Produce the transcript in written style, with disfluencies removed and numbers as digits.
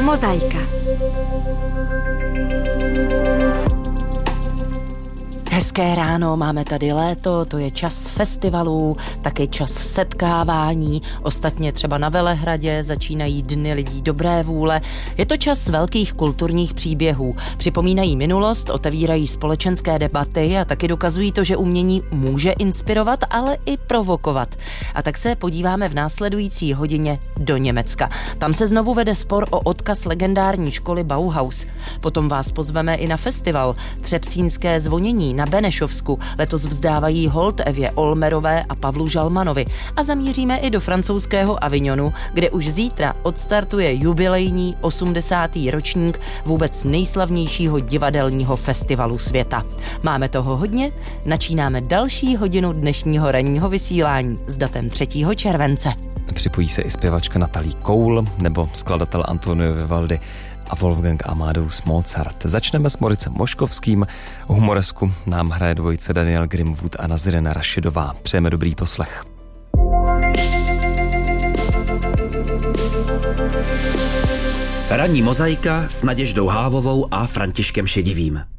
Mozaika. Hezké ráno, máme tady léto, to je čas festivalů, taky čas setkávání, ostatně třeba na Velehradě začínají dny lidí dobré vůle. Je to čas velkých kulturních příběhů, připomínají minulost, otevírají společenské debaty a taky dokazují to, že umění může inspirovat, ale i provokovat. A tak se podíváme v následující hodině do Německa. Tam se znovu vede spor o odkaz legendární školy Bauhaus. Potom vás pozveme i na festival Třebsínské zvonění na Benešovsku. Letos vzdávají hold Evě Olmerové a Pavlu Žalmanovi. A zamíříme i do francouzského Avignonu, kde už zítra odstartuje jubilejní 80. ročník vůbec nejslavnějšího divadelního festivalu světa. Máme toho hodně, načínáme další hodinu dnešního ranního vysílání s datem 3. července. Připojí se i zpěvačka Natalie Cole nebo skladatel Antonio Vivaldi a Wolfgang Amadeus Mozart. Začneme s Moricem Moškovským. Humoresku nám hraje dvojice Daniel Grimwood a Nazirena Rašidová. Přejeme dobrý poslech. Ranní mozaika s Naděždou Hávovou a Františkem Šedivým.